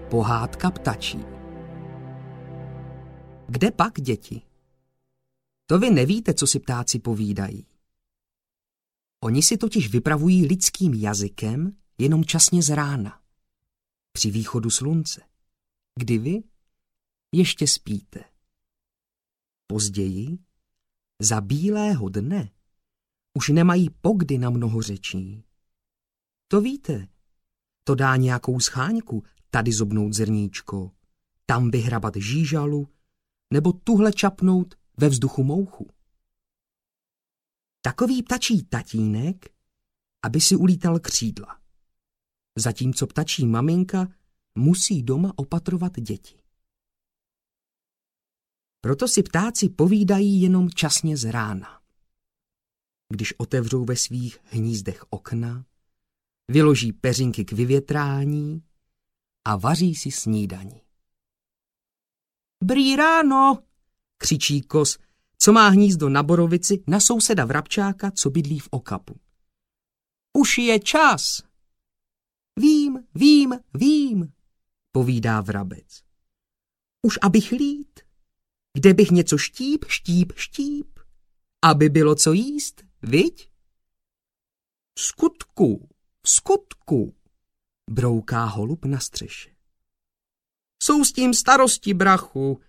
Pohádka ptačí. Kde pak, děti? To vy nevíte, co si ptáci povídají. Oni si totiž vypravují lidským jazykem jenom časně z rána, při východu slunce, kdy vy ještě spíte. Později, za bílého dne, už nemají pokdy na mnoho řečí. To víte, to dá nějakou scháňku, tady zobnout zrníčko, tam vyhrabat žížalu, nebo tuhle čapnout ve vzduchu mouchu. Takový ptačí tatínek, aby si ulítal křídla, zatímco ptačí maminka musí doma opatrovat děti. Proto si ptáci povídají jenom časně z rána. Když otevřou ve svých hnízdech okna, vyloží peřinky k vyvětrání a vaří si snídani. Brý ráno, křičí kos, co má hnízdo na borovici, na souseda vrabčáka, co bydlí v okapu. Už je čas. Vím, povídá vrabec. Už abych lít, kde bych něco štíp, aby bylo co jíst, viď? V skutku, brouká holub na střeše. Jsou s tím starosti, brachu,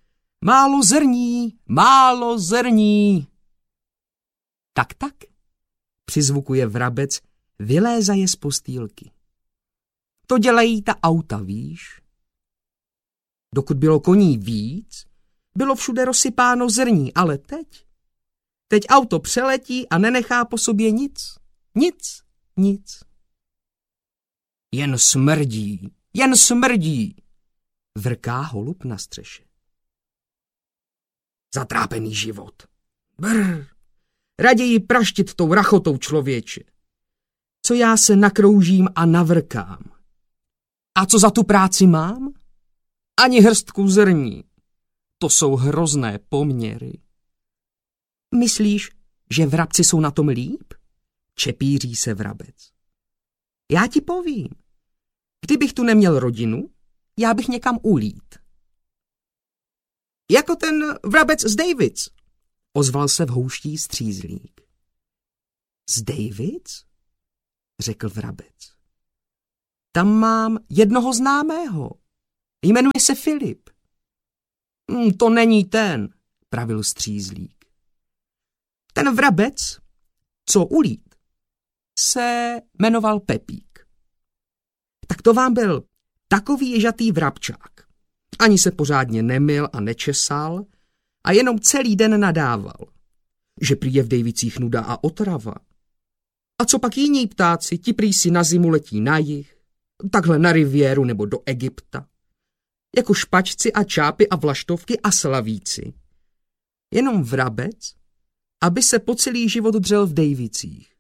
málo zrní. Tak, přizvukuje vrabec, vylézaje z postýlky. To dělají ta auta, víš? Dokud bylo koní víc, bylo všude rozsypáno zrní, ale teď auto přeletí a nenechá po sobě nic. Jen smrdí, vrká holub na střeše. Zatrápený život. Brr, raději praštit tou rachotou, člověče. Co já se nakroužím a navrkám. A co za tu práci mám? Ani hrstku zrní. To jsou hrozné poměry. Myslíš, že vrabci jsou na tom líp? Čepíří se vrabec. Já ti povím. Kdybych tu neměl rodinu, já bych někam ulít. Jako ten vrabec z Davids, ozval se v houští střízlík. Z Davids? Řekl vrabec. Tam mám jednoho známého. Jmenuje se Filip. To není ten, pravil střízlík. Ten vrabec, co ulít, se jmenoval Pepík. Tak to vám byl takový ježatý vrabčák. Ani se pořádně nemyl a nečesal a jenom celý den nadával, že prý je v Davicích nuda a otrava. A co pak jiní ptáci, ti prý si na zimu letí na jih, takhle na riviéru nebo do Egypta, jako špačci a čápy a vlaštovky a slavíci. Jenom vrabec, aby se po celý život dřel v Davicích.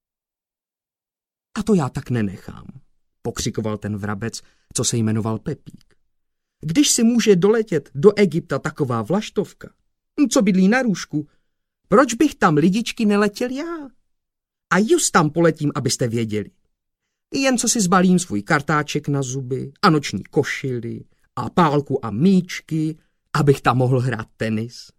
A to já tak nenechám, pokřikoval ten vrabec, co se jmenoval Pepík. Když si může doletět do Egypta taková vlaštovka, co bydlí na růžku, proč bych tam lidičky neletěl já? A just tam poletím, abyste věděli. Jen co si zbalím svůj kartáček na zuby a noční košily a pálku a míčky, abych tam mohl hrát tenis.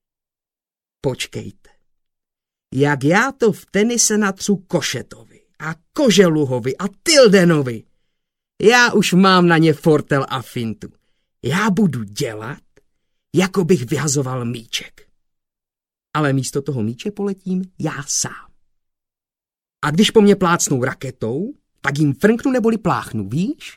Počkejte, jak já to v tenise natřu Košetovi a Koželuhovi a Tildenovi. Já už mám na ně fortel a fintu. Já budu dělat, jako bych vyhazoval míček. Ale místo toho míče poletím já sám. A když po mně plácnou raketou, tak jim frnknu neboli pláchnu,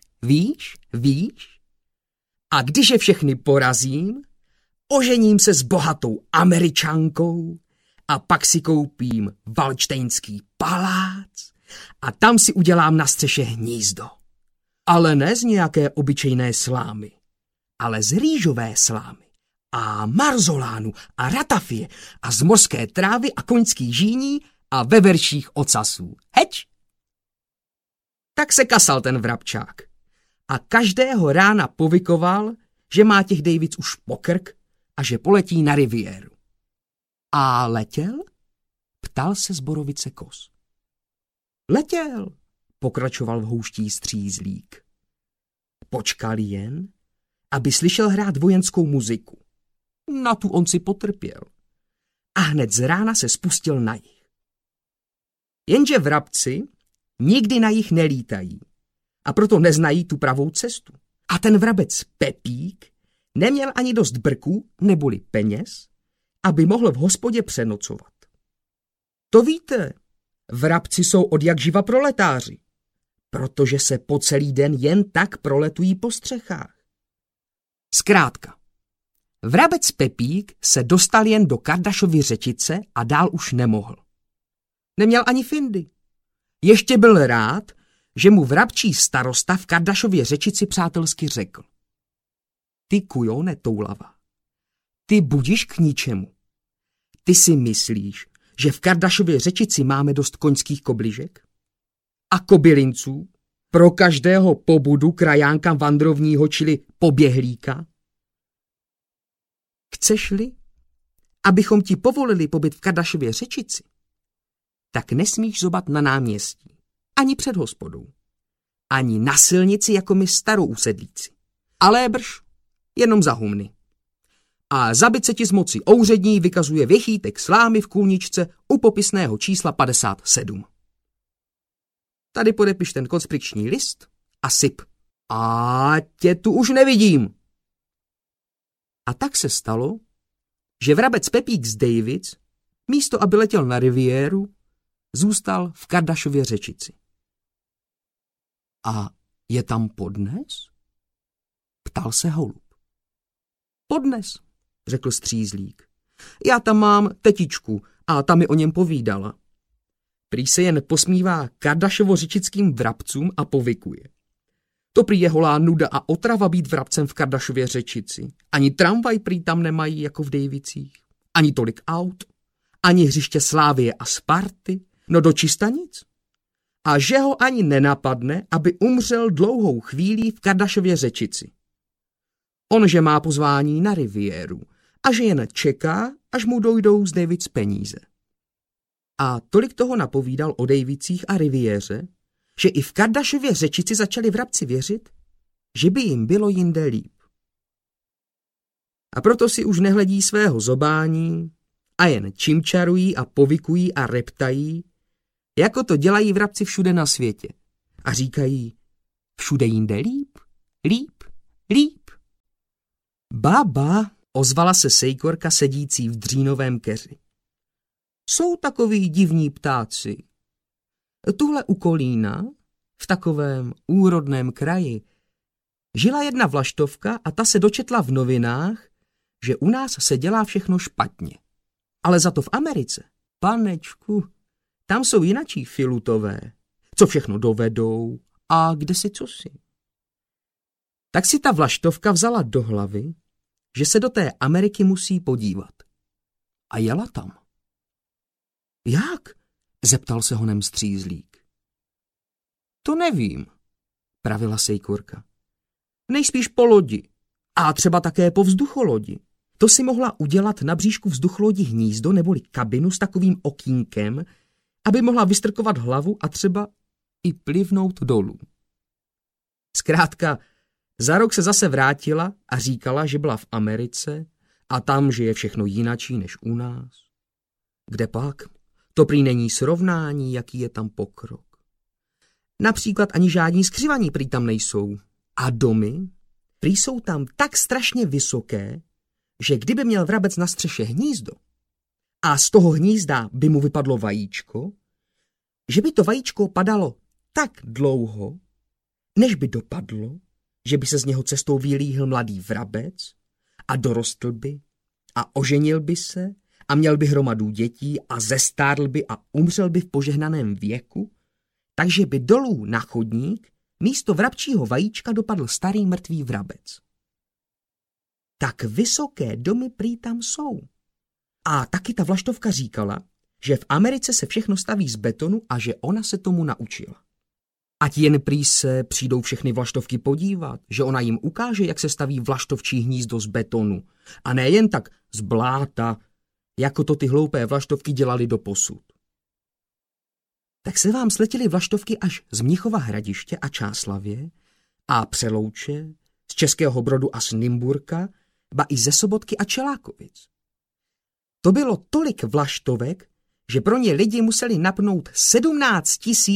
víš? A když je všechny porazím, ožením se s bohatou Američankou a pak si koupím valčtejnský palác a tam si udělám na střeše hnízdo. Ale ne z nějaké obyčejné slámy, ale z rýžové slámy a marzolánu a ratafie a z mořské trávy a koňských žíní a veverších ocasů. Heč! Tak se kasal ten vrabčák a každého rána povykoval, že má těch Davids už pokrk a že poletí na riviéru. A letěl? Ptal se z borovice kos. Letěl, pokračoval v houští střízlík. počkal jen, aby slyšel hrát vojenskou muziku. Na tu on si potrpěl. A hned z rána se spustil na jih. Jenže vrabci nikdy na jih nelítají a proto neznají tu pravou cestu. A ten vrabec Pepík neměl ani dost brků neboli peněz, aby mohl v hospodě přenocovat. To víte, vrabci jsou odjakživa proletáři, protože se po celý den jen tak proletují po střechách. Zkrátka, vrabec Pepík se dostal jen do Kardašovy řečice a dál už nemohl. Neměl ani findy. Ještě byl rád, že mu vrabčí starosta v Kardašově řečici přátelsky řekl: Ty kujone toulava, ty budíš k ničemu. Ty si myslíš, že v Kardašově řečici máme dost koňských kobližek? A kobylinců pro každého pobudu krajánka vandrovního, čili poběhlíka? Chceš-li, abychom ti povolili pobyt v Kardašově řečici, tak nesmíš zobat na náměstí, ani před hospodou, ani na silnici jako my starousedlíci, ale brž, jenom za humny. A zabit se ti z moci ouřední vykazuje věchýtek slámy v kůlničce u popisného čísla 57. Tady podepiš ten konspirační list a syp. A tě tu už nevidím. A tak se stalo, že vrabec Pepík z Davids, místo aby letěl na riviéru, zůstal v Kardašově řečici. A je tam podnes? Ptal se holub. Podnes, řekl střízlík. Já tam mám tetičku a ta mi o něm povídala. Prý se jen posmívá kardašovo-řečickým vrabcům a povykuje. To prý je holá nuda a otrava být vrabcem v Kardašově řečici. Ani tramvaj prý tam nemají jako v Dejvicích. Ani tolik aut. Ani hřiště Slávie a Sparty. No dočista nic. A že ho ani nenapadne, aby umřel dlouhou chvílí v Kardašově řečici. On, že má pozvání na riviéru a že jen čeká, až mu dojdou z Davids peníze. A tolik toho napovídal o Davicích a riviéře, že i v Kardašově řečici začali vrabci věřit, že by jim bylo jinde líp. A proto si už nehledí svého zobání a jen čimčarují a povykují a reptají, jako to dělají vrabci všude na světě. A říkají, všude jinde líp, líp, líp. Baba, ozvala se Sejkorka sedící v dřínovém keři. Jsou takoví divní ptáci. Tuhle u Kolína, v takovém úrodném kraji, žila jedna vlaštovka a ta se dočetla v novinách, že u nás se dělá všechno špatně. Ale za to v Americe, panečku, tam jsou jinačí filutové, co všechno dovedou a kde si cosi. Tak si ta vlaštovka vzala do hlavy, že se do té Ameriky musí podívat. A jela tam. Jak? Zeptal se honem střízlík. To nevím, pravila Sejkorka. Nejspíš po lodi. A třeba také po vzducholodi. To si mohla udělat na bříšku vzducholodi hnízdo neboli kabinu s takovým okýnkem, aby mohla vystrkovat hlavu a třeba i plivnout dolů. Zkrátka, za rok se zase vrátila a říkala, že byla v Americe a tam, že je všechno jinačí než u nás. Kde pak? To prý není srovnání, jaký je tam pokrok. Například ani žádní skřivaní prý tam nejsou. A domy prý jsou tam tak strašně vysoké, že kdyby měl vrabec na střeše hnízdo a z toho hnízda by mu vypadlo vajíčko, že by to vajíčko padalo tak dlouho, než by dopadlo, že by se z něho cestou vylíhl mladý vrabec a dorostl by a oženil by se a měl by hromadu dětí a zestárl by a umřel by v požehnaném věku, takže by dolů na chodník místo vrabčího vajíčka dopadl starý mrtvý vrabec. Tak vysoké domy prý tam jsou. A taky ta vlaštovka říkala, že v Americe se všechno staví z betonu a že ona se tomu naučila. Ať jen prý se přijdou všechny vlaštovky podívat, že ona jim ukáže, jak se staví vlaštovčí hnízdo z betonu a ne jen tak z bláta, jako to ty hloupé vlaštovky dělali doposud. Tak se vám sletěly vlaštovky až z Mnichova Hradiště a Čáslavě a Přelouče, z Českého Brodu a z Nymburka, ba i ze Sobotky a Čelákovic. To bylo tolik vlaštovek, že pro ně lidi museli napnout 17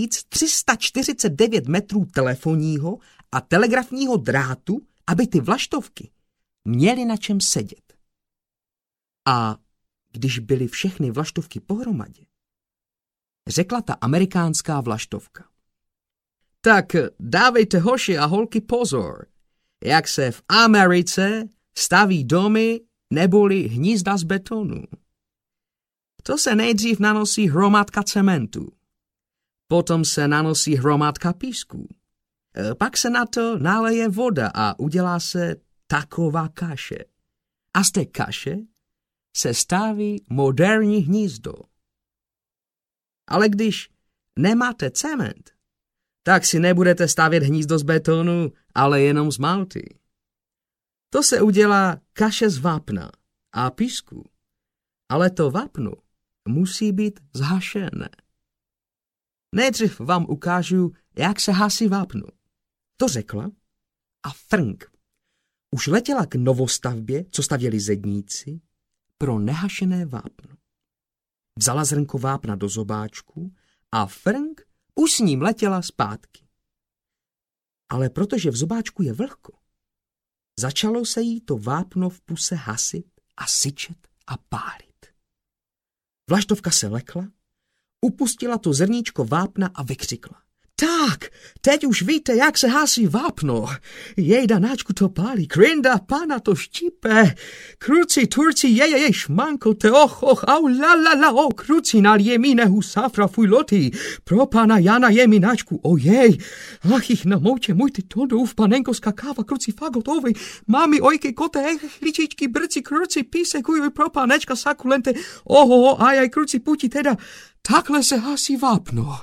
349 metrů telefonního a telegrafního drátu, aby ty vlaštovky měly na čem sedět. A když byly všechny vlaštovky pohromadě, řekla ta amerikánská vlaštovka: tak dávejte hoši a holky pozor, jak se v Americe staví domy neboli hnízda z betonu. To se nejdřív nanosí hromádka cementu, potom se nanosí hromádka písku, pak se na to naleje voda a udělá se taková kaše. A z té kaše se staví moderní hnízdo. Ale když nemáte cement, tak si nebudete stavět hnízdo z betonu, ale jenom z malty. To se udělá kaše z vápna a písku, ale to vápno musí být zhašené. Nejdřív vám ukážu, jak se hasí vápno. To řekla a frnk. Už letěla k novostavbě, co stavěli zedníci, pro nehašené vápno. Vzala zrnko vápna do zobáčku a frnk už s ním letěla zpátky. Ale protože v zobáčku je vlhko, začalo se jí to vápno v puse hasit a syčet a pálit. Vlaštovka se lekla, upustila to zrníčko vápna a vykřikla: tak, teď už víte, jak se hasí vápno. Jejda, náčku to pálí, krinda, pána to štípe. Kruci, turci, je, šmanko, te och, au, la, kruci, nal je mi nehu safra fuj loti. Pro pána Jana je mi náčku, ojej. Ach, ich na moutě, můj ty tondův, panenko skakáva, kruci, fagot, ovej. Mami, ojky, kote, chličičky, brci, kruci, písek, uj, pro pánečka, sakulente. Oho, ajaj, kruci, puti, teda, takhle se hasí vápno.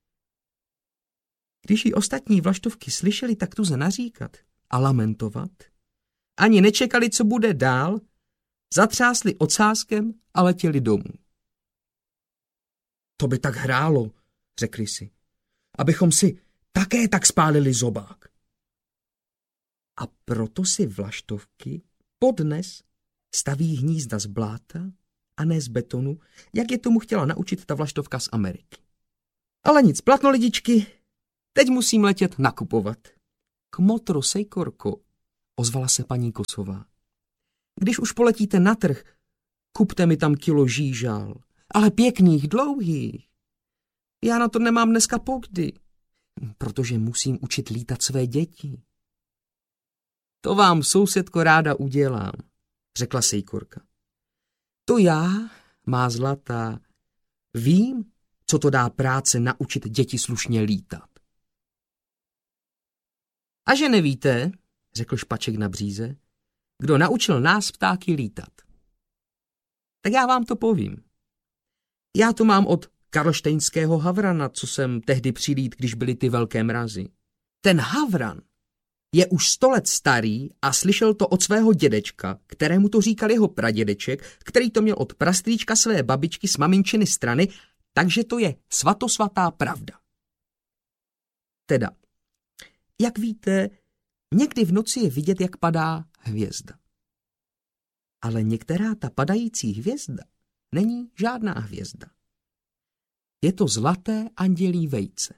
Když ji ostatní vlaštovky slyšeli tak tuze naříkat a lamentovat, ani nečekali, co bude dál, zatřásli ocáskem a letěli domů. To by tak hrálo, řekli si, abychom si také tak spálili zobák. A proto si vlaštovky podnes staví hnízda z bláta a ne z betonu, jak je tomu chtěla naučit ta vlaštovka z Ameriky. Ale nic, platno lidičky, teď musím letět nakupovat. Kmotro, sejkorko, ozvala se paní Kosová. Když už poletíte na trh, kupte mi tam kilo žížal, ale pěkných, dlouhých. Já na to nemám dneska pokdy, protože musím učit lítat své děti. To vám, sousedko, ráda udělám, řekla sejkorka. To já, má zlatá, vím, co to dá práce naučit děti slušně lítat. A že nevíte, řekl Špaček na bříze, kdo naučil nás ptáky lítat. Tak já vám to povím. Já to mám od karlštejnského havrana, co jsem tehdy přilít, když byly ty velké mrazy. Ten havran je už 100 let starý a slyšel to od svého dědečka, kterému to říkal jeho pradědeček, který to měl od prastrýčka své babičky z maminčiny strany, takže to je svatosvatá pravda. Teda, jak víte, někdy v noci je vidět, jak padá hvězda. Ale některá ta padající hvězda není žádná hvězda. Je to zlaté andělí vejce.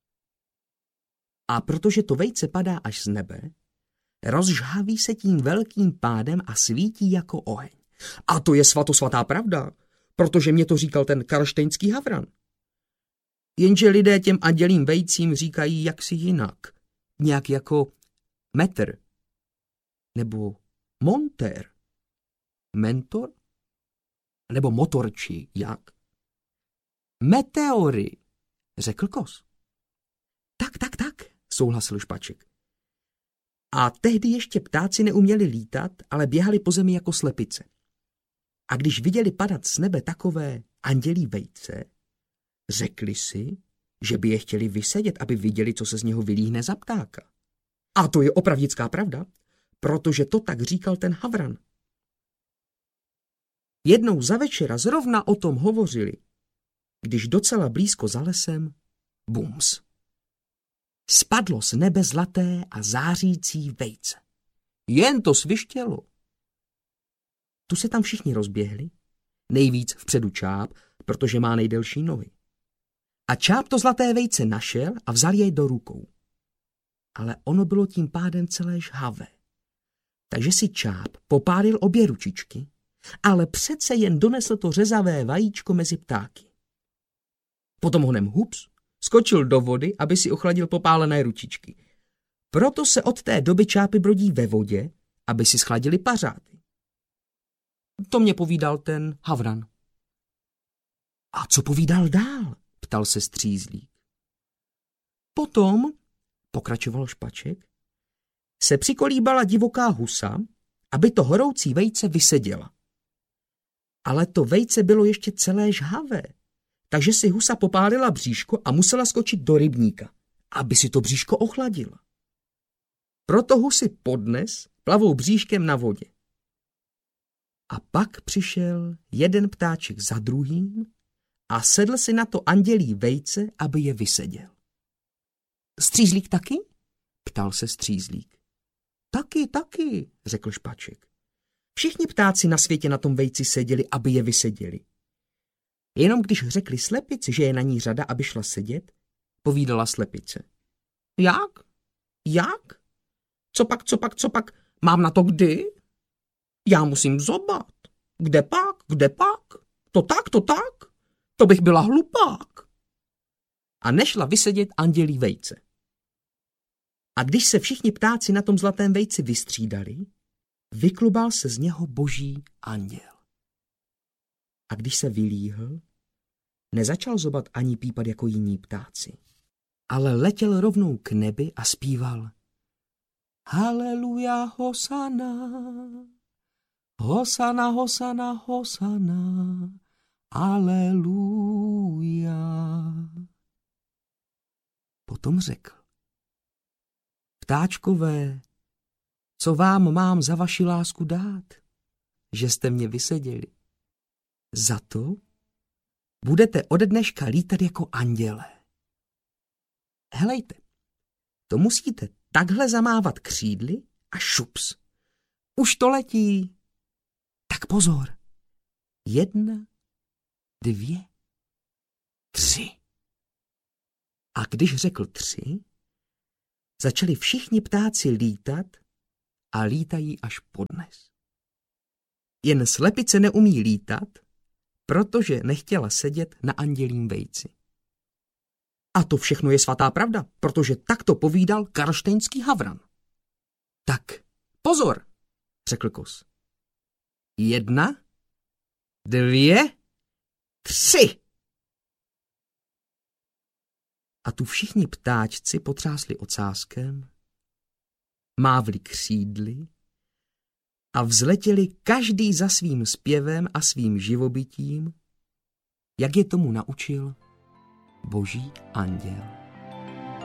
A protože to vejce padá až z nebe, rozžhaví se tím velkým pádem a svítí jako oheň. A to je svatosvatá pravda, protože mě to říkal ten karlštejnský havran. Jenže lidé těm andělím vejcím říkají jaksi jinak. Nějak jako metr nebo montér, mentor nebo motorči, jak? Meteory, řekl Kos. Tak, souhlasil Špaček. A tehdy ještě ptáci neuměli lítat, ale běhali po zemi jako slepice. A když viděli padat z nebe takové andělí vejce, řekli si, že by je chtěli vysedět, aby viděli, co se z něho vylíhne za ptáka. A to je opravdická pravda, protože to tak říkal ten havran. Jednou za večera zrovna o tom hovořili, když docela blízko za lesem bums. spadlo z nebe zlaté a zářící vejce. Jen to svištělo. Tu se tam všichni rozběhli, nejvíc vpředu Čáp, protože má nejdelší nohy. A Čáp to zlaté vejce našel a vzal jej do rukou. Ale ono bylo tím pádem celé žhavé. Takže si Čáp popálil obě ručičky, ale přece jen donesl to řezavé vajíčko mezi ptáky. Potom honem hups skočil do vody, aby si ochladil popálené ručičky. Proto se od té doby čápy brodí ve vodě, aby si schladili pařáty. To mě povídal ten havran. A co povídal dál? Ptal se střízlík. Potom, pokračoval Špaček, se přikolíbala divoká husa, aby to horoucí vejce vyseděla. Ale to vejce bylo ještě celé žhavé, takže si husa popálila bříško a musela skočit do rybníka, aby si to bříško ochladila. Proto husy podnes plavou bříškem na vodě. A pak přišel jeden ptáček za druhým a sedl si na to andělí vejce, aby je vyseděl. Střízlík taky? Ptal se střízlík. Taky, řekl Špaček. Všichni ptáci na světě na tom vejci seděli, aby je vyseděli. Jenom když řekli slepici, že je na ní řada, aby šla sedět, povídala slepice. Jak? Co pak? Mám na to kdy? Já musím zobat. Kde pak? To tak. To bych byla hlupák. A nešla vysedět andělí vejce. A když se všichni ptáci na tom zlatém vejci vystřídali, vyklubal se z něho boží anděl. A když se vylíhl, nezačal zobat ani pípat jako jiní ptáci, ale letěl rovnou k nebi a zpíval Haleluja, hosana, hosana, hosana, hosana, aleluja. Potom řekl, ptáčkové, co vám mám za vaši lásku dát, že jste mě vyseděli? Za to budete ode dneška lítat jako andělé. Helejte, to musíte takhle zamávat křídly a šups. Už to letí. Tak pozor. 1, 2, 3. A když řekl 3, začali všichni ptáci lítat a lítají až podnes. Jen slepice neumí lítat, protože nechtěla sedět na andělím vejci. A to všechno je svatá pravda, protože tak to povídal karlštejnský havran. Tak, pozor, řekl kos. 1, 2, 3. A tu všichni ptáčci potřásli ocáskem, mávli křídly a vzletěli každý za svým zpěvem a svým živobytím, jak je tomu naučil boží anděl.